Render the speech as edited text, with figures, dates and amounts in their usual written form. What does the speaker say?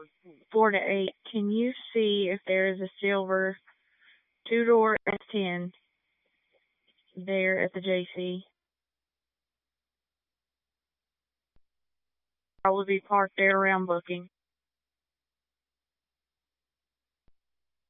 4 to 8. Can you see if there is a silver two-door S10 there at the JC? I will be parked there around booking.